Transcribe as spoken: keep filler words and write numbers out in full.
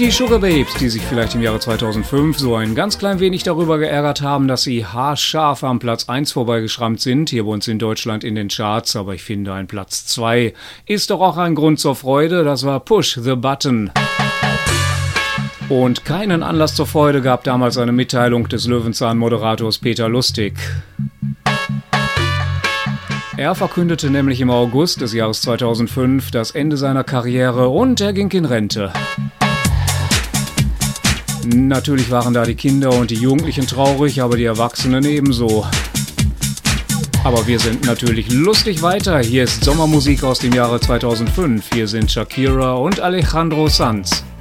Die Sugababes, die sich vielleicht im Jahre zweitausendfünf so ein ganz klein wenig darüber geärgert haben, dass sie haarscharf am Platz eins vorbeigeschrammt sind, hier bei uns in Deutschland in den Charts, aber ich finde, ein Platz zwei ist doch auch ein Grund zur Freude, das war Push the Button. Und keinen Anlass zur Freude gab damals eine Mitteilung des Löwenzahn-Moderators Peter Lustig. Er verkündete nämlich im August des Jahres zweitausendfünf das Ende seiner Karriere und er ging in Rente. Natürlich waren da die Kinder und die Jugendlichen traurig, aber die Erwachsenen ebenso. Aber wir sind natürlich lustig weiter. Hier ist Sommermusik aus dem Jahre zweitausendfünf. Hier sind Shakira und Alejandro Sanz.